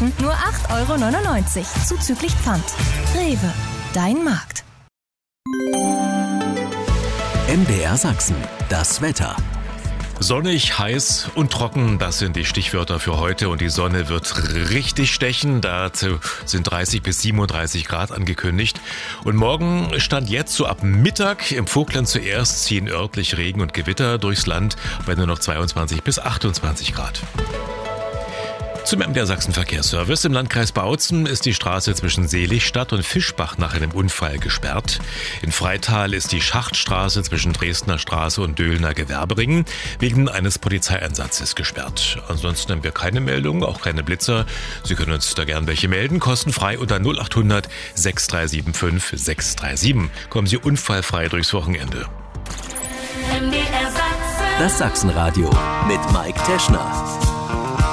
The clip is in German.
einkaufen, nur 8,99 € zuzüglich Pfand. Rewe, dein Markt. MDR Sachsen, das Wetter. Sonnig, heiß und trocken, das sind die Stichwörter für heute und die Sonne wird richtig stechen. Dazu sind 30 bis 37 Grad angekündigt. Und morgen stand jetzt so ab Mittag im Vogtland zuerst ziehen örtlich Regen und Gewitter durchs Land bei nur noch 22 bis 28 Grad. Zum MDR Sachsen Verkehrsservice. Im Landkreis Bautzen ist die Straße zwischen Seligstadt und Fischbach nach einem Unfall gesperrt. In Freital ist die Schachtstraße zwischen Dresdner Straße und Döhlner Gewerberingen wegen eines Polizeieinsatzes gesperrt. Ansonsten haben wir keine Meldungen, auch keine Blitzer. Sie können uns da gern welche melden, kostenfrei unter 0800 6375 637. Kommen Sie unfallfrei durchs Wochenende. Das Sachsenradio mit Mike Teschner.